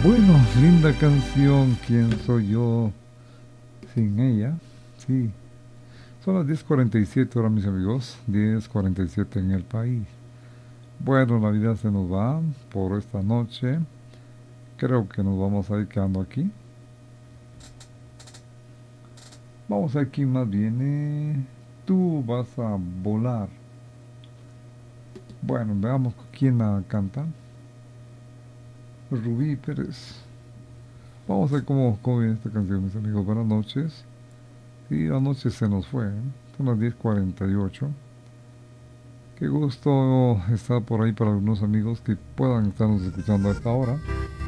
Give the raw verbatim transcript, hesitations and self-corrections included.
Bueno, linda canción, ¿quién soy yo sin ella? Sí, son las diez cuarenta y siete ahora, mis amigos, diez cuarenta y siete en el país. Bueno, la vida se nos va por esta noche. Creo que nos vamos a ir quedando aquí. Vamos aquí más bien. eh, Tú vas a volar. Bueno, veamos quién la canta. Rubí Pérez. Vamos a ver cómo, cómo viene esta canción, mis amigos. Buenas noches. Y la noche se nos fue, ¿eh? Son las diez cuarenta y ocho. Qué gusto estar por ahí para algunos amigos que puedan estarnos escuchando a esta hora.